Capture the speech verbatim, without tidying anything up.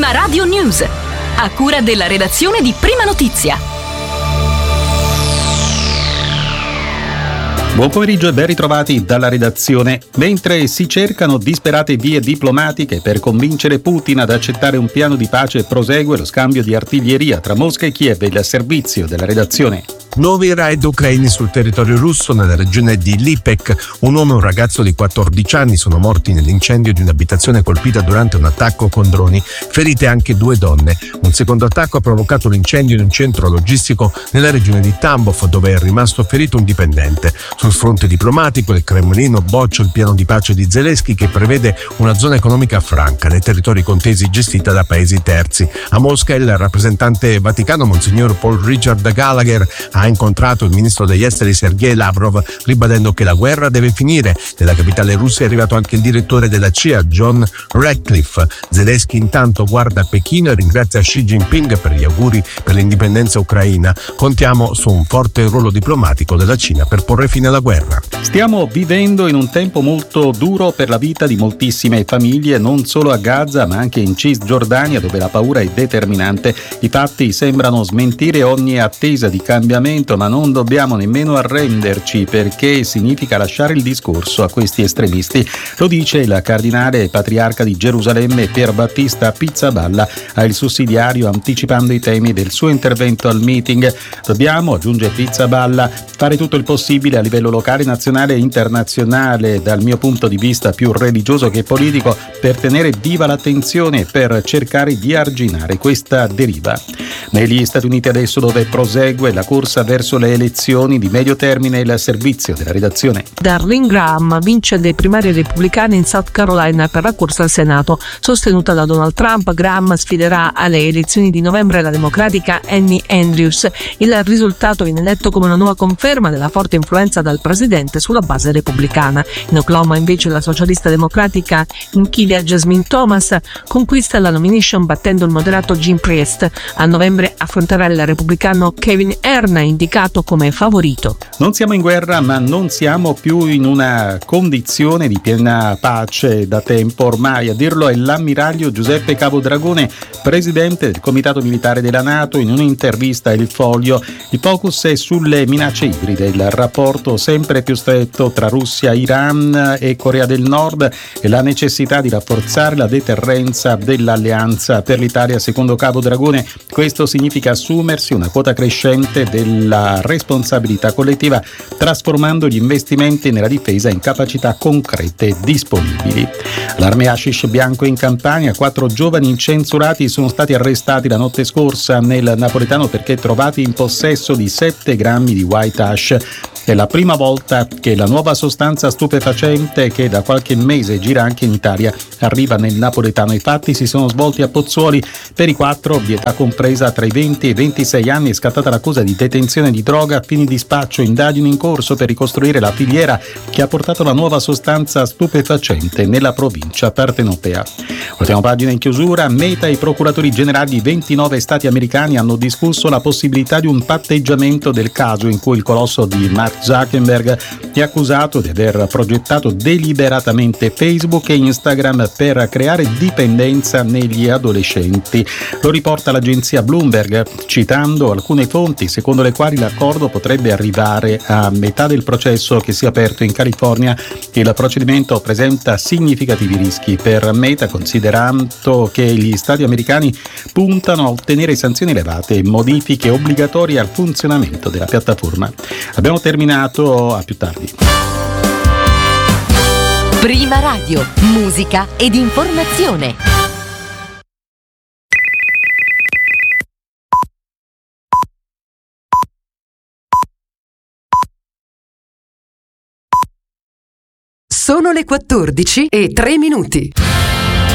Prima Radio News, a cura della redazione di Prima Notizia. Buon pomeriggio e ben ritrovati dalla redazione. Mentre si cercano disperate vie diplomatiche per convincere Putin ad accettare un piano di pace, prosegue lo scambio di artiglieria tra Mosca e Kiev, il servizio della redazione. Nuovi raid ucraini sul territorio russo nella regione di Lipetsk. Un uomo e un ragazzo di quattordici anni sono morti nell'incendio di un'abitazione colpita durante un attacco con droni. Ferite anche due donne. Un secondo attacco ha provocato l'incendio in un centro logistico nella regione di Tambov, dove è rimasto ferito un dipendente. Sul fronte diplomatico, il Cremlino boccia il piano di pace di Zelensky, che prevede una zona economica franca nei territori contesi gestita da paesi terzi. A Mosca il rappresentante vaticano, Monsignor Paul Richard Gallagher, ha incontrato il ministro degli esteri Sergei Lavrov, ribadendo che la guerra deve finire. Nella capitale russa è arrivato anche il direttore della C I A, John Ratcliffe. Zelensky intanto guarda Pechino e ringrazia Xi Jinping per gli auguri per l'indipendenza ucraina. Contiamo su un forte ruolo diplomatico della Cina per porre fine alla guerra. Stiamo vivendo in un tempo molto duro per la vita di moltissime famiglie, non solo a Gaza ma anche in Cisgiordania, dove la paura è determinante. I fatti sembrano smentire ogni attesa di cambiamento, ma non dobbiamo nemmeno arrenderci, perché significa lasciare il discorso a questi estremisti. Lo dice il cardinale patriarca di Gerusalemme Pier Battista Pizzaballa al sussidiario, anticipando i temi del suo intervento al meeting. Dobbiamo, aggiunge Pizzaballa, fare tutto il possibile a livello locale, nazionale e internazionale, dal mio punto di vista più religioso che politico, per tenere viva l'attenzione e per cercare di arginare questa deriva. Negli Stati Uniti adesso, dove prosegue la corsa verso le elezioni di medio termine, il servizio della redazione. Darlene Graham vince le primarie repubblicane in South Carolina per la corsa al Senato. Sostenuta da Donald Trump, Graham sfiderà alle elezioni di novembre la democratica Annie Andrews. Il risultato viene letto come una nuova conferma della forte influenza del presidente sulla base repubblicana. In Oklahoma invece la socialista democratica Nkilia Jasmine Thomas conquista la nomination battendo il moderato Jim Priest. A novembre affronterà il repubblicano Kevin Hern, indicato come favorito. Non siamo in guerra, ma non siamo più in una condizione di piena pace da tempo ormai. A dirlo è l'ammiraglio Giuseppe Capodragone, presidente del Comitato Militare della NATO, in un'intervista a Il Foglio. Il focus è sulle minacce ibride, il rapporto sempre più stretto tra Russia, Iran e Corea del Nord e la necessità di rafforzare la deterrenza dell'alleanza. Per l'Italia, secondo Capodragone, questo significa assumersi una quota crescente della responsabilità collettiva, trasformando gli investimenti nella difesa in capacità concrete disponibili. Allarme hashish bianco in Campania. Quattro giovani incensurati sono stati arrestati la notte scorsa nel napoletano perché trovati in possesso di sette grammi di white hash. È la prima volta che la nuova sostanza stupefacente, che da qualche mese gira anche in Italia, arriva nel napoletano. I fatti si sono svolti a Pozzuoli. Per i quattro, di età compresa tra i venti e i ventisei anni, è scattata l'accusa di detenzione di droga a fini di spaccio. Indagini in corso per ricostruire la filiera che ha portato la nuova sostanza stupefacente nella provincia partenopea. Ultima pagina in chiusura. Meta e i procuratori generali di ventinove stati americani hanno discusso la possibilità di un patteggiamento del caso in cui il colosso di Mark Zuckerberg è accusato di aver progettato deliberatamente Facebook e Instagram per creare dipendenza negli adolescenti. Lo riporta l'agenzia Bloomberg, citando alcune fonti secondo le quali l'accordo potrebbe arrivare a metà del processo che si è aperto in California. Il procedimento presenta significativi rischi per Meta, considerando che gli stati americani puntano a ottenere sanzioni elevate e modifiche obbligatorie al funzionamento della piattaforma. Abbiamo terminato, a più tardi. Prima Radio, musica ed informazione. Sono le quattordici e tre minuti.